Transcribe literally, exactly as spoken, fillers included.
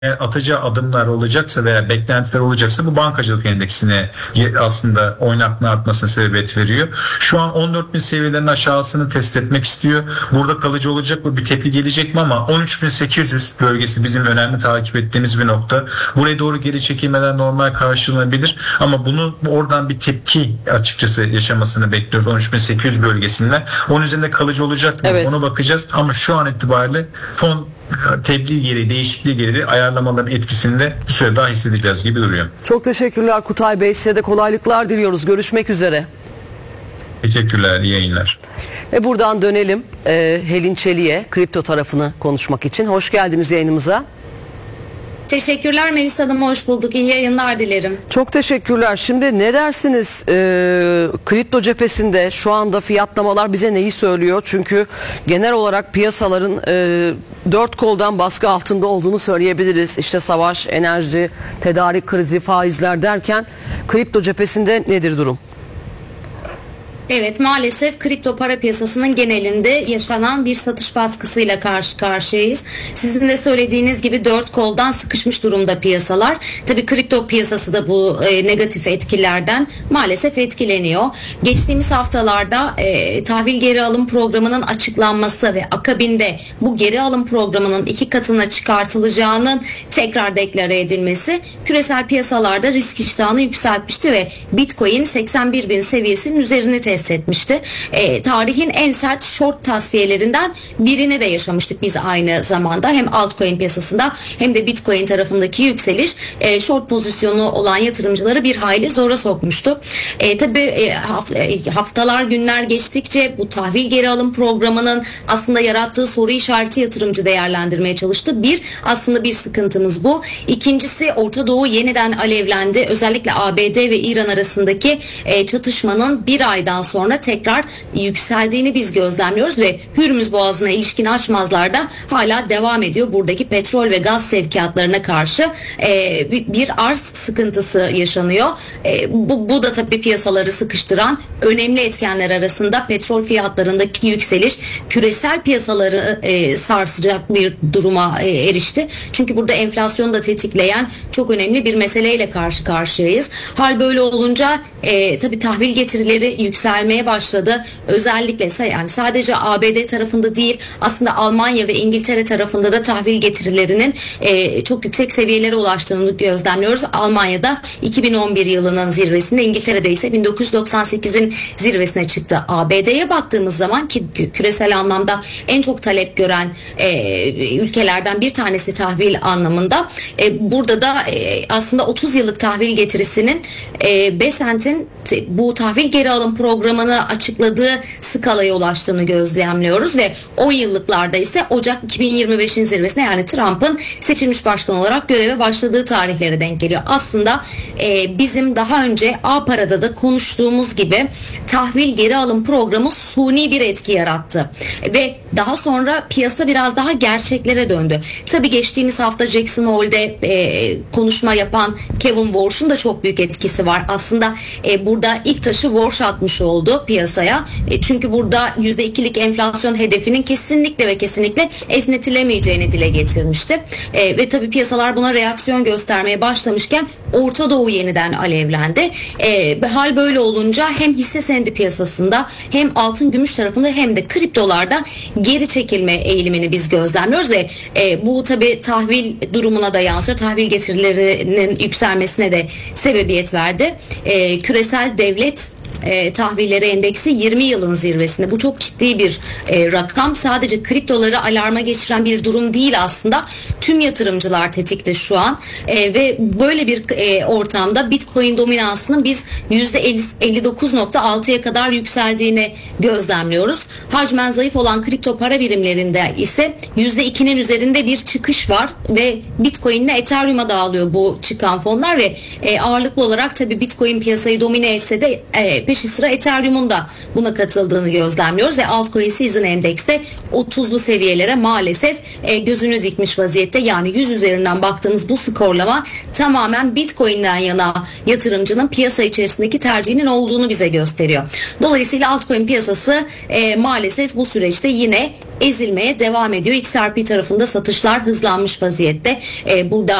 atacağı adımlar olacaksa veya beklentiler olacaksa bu bankacılık endeksine aslında oynaklığı artmasına sebebiyet veriyor. Şu an on dört bin seviyelerinin aşağısını test etmek istiyor. Burada kalıcı olacak mı? Bir tepki gelecek mi? Ama on üç bin sekiz yüz bölgesi bizim önemli takip ettiğimiz bir nokta. Buraya doğru geri çekilmeler normal karşılanabilir. Ama bunu oradan bir tepki açıkçası yaşamasını bekliyoruz. on üç bin sekiz yüz bölgesinden. Onun üzerinde kalıcı olacak mı? Evet. Ona bakacağız. Ama şu an itibariyle fon tebliğ geri, değişikliği geri ayarlamaların etkisini de bir süre daha hissedeceğiz gibi duruyor. Çok teşekkürler Kutay Bey. Size de kolaylıklar diliyoruz. Görüşmek üzere. Teşekkürler, iyi yayınlar. Ve buradan dönelim e, Helin Çelik'e kripto tarafını konuşmak için. Hoş geldiniz yayınımıza. Teşekkürler Melis Hanım, hoş bulduk. İyi yayınlar dilerim. Çok teşekkürler. Şimdi ne dersiniz e, kripto cephesinde şu anda fiyatlamalar bize neyi söylüyor? Çünkü genel olarak piyasaların e, dört koldan baskı altında olduğunu söyleyebiliriz. İşte savaş, enerji, tedarik krizi, faizler derken kripto cephesinde nedir durum? Evet, maalesef kripto para piyasasının genelinde yaşanan bir satış baskısıyla karşı karşıyayız. Sizin de söylediğiniz gibi dört koldan sıkışmış durumda piyasalar. Tabii kripto piyasası da bu e, negatif etkilerden maalesef etkileniyor. Geçtiğimiz haftalarda e, tahvil geri alım programının açıklanması ve akabinde bu geri alım programının iki katına çıkartılacağının tekrar deklare edilmesi küresel piyasalarda risk iştahını yükseltmişti ve Bitcoin seksen bir bin seviyesinin üzerini test etmişti. E, tarihin en sert short tasfiyelerinden birini de yaşamıştık biz aynı zamanda. Hem altcoin piyasasında hem de Bitcoin tarafındaki yükseliş e, short pozisyonu olan yatırımcıları bir hayli zora sokmuştu. E, tabii e, haftalar günler geçtikçe bu tahvil geri alım programının aslında yarattığı soru işareti yatırımcı değerlendirmeye çalıştı. Bir, aslında bir sıkıntımız bu. İkincisi, Orta Doğu yeniden alevlendi. Özellikle A B D ve İran arasındaki e, çatışmanın bir aydan sonra tekrar yükseldiğini biz gözlemliyoruz ve Hürmüz Boğazı'na ilişkin açmazlarda hala devam ediyor. Buradaki petrol ve gaz sevkiyatlarına karşı e, bir arz sıkıntısı yaşanıyor. E, bu, bu da tabii piyasaları sıkıştıran önemli etkenler arasında. Petrol fiyatlarındaki yükseliş küresel piyasaları e, sarsacak bir duruma e, erişti. Çünkü burada enflasyonu da tetikleyen çok önemli bir meseleyle karşı karşıyayız. Hal böyle olunca e, tabii tahvil getirileri yükselmeye başladı. Özellikle yani sadece A B D tarafında değil, aslında Almanya ve İngiltere tarafında da tahvil getirilerinin e, çok yüksek seviyelere ulaştığını gözlemliyoruz. Almanya'da iki bin on bir yılının zirvesinde, İngiltere'de ise bin dokuz yüz doksan sekizin zirvesine çıktı. A B D'ye baktığımız zaman ki küresel anlamda en çok talep gören e, ülkelerden bir tanesi tahvil anlamında. E, burada da e, aslında otuz yıllık tahvil getirisinin e, Besant'in bu tahvil geri alım programını açıkladığı skalaya ulaştığını gözlemliyoruz ve on yıllıklarda ise Ocak iki bin yirmi beşin zirvesine, yani Trump'ın seçilmiş başkan olarak göreve başladığı tarihlere denk geliyor. Aslında e, bizim daha önce A Para'da da konuştuğumuz gibi tahvil geri alım programı suni bir etki yarattı ve daha sonra piyasa biraz daha gerçeklere döndü. Tabii geçtiğimiz hafta Jackson Hole'de e, konuşma yapan Kevin Warsh'un da çok büyük etkisi var. Aslında e, burada ilk taşı Warsh atmış oldu piyasaya. E, çünkü burada yüzde ikilik enflasyon hedefinin kesinlikle ve kesinlikle esnetilemeyeceğini dile getirmişti. E, ve tabii piyasalar buna reaksiyon göstermeye başlamışken Orta Doğu yeniden alevlendi. E, hal böyle olunca hem hisse senedi piyasasında hem altın gümüş tarafında hem de kriptolarda geri çekilme eğilimini biz gözlemliyoruz ve e, bu tabii tahvil durumuna da yansıyor. Tahvil getirilerinin yükselmesine de sebebiyet verdi. E, küresel devlet E, tahvilleri endeksi yirmi yılın zirvesinde. Bu çok ciddi bir e, rakam. Sadece kriptoları alarma geçiren bir durum değil aslında. Tüm yatırımcılar tetikte şu an e, ve böyle bir e, ortamda Bitcoin dominansının biz yüzde elli dokuz nokta altıya kadar yükseldiğini gözlemliyoruz. Hacmen zayıf olan kripto para birimlerinde ise yüzde ikinin üzerinde bir çıkış var ve Bitcoin ile Ethereum'a dağılıyor bu çıkan fonlar ve e, ağırlıklı olarak tabii Bitcoin piyasayı domine etse de e, peşi sıra Ethereum'un da buna katıldığını gözlemliyoruz ve altcoin season endekste otuzlu seviyelere maalesef e, gözünü dikmiş vaziyette. Yani yüz üzerinden baktığımız bu skorlama tamamen Bitcoin'den yana yatırımcının piyasa içerisindeki tercihinin olduğunu bize gösteriyor. Dolayısıyla altcoin piyasası e, maalesef bu süreçte yine ezilmeye devam ediyor. X R P tarafında satışlar hızlanmış vaziyette. E, burada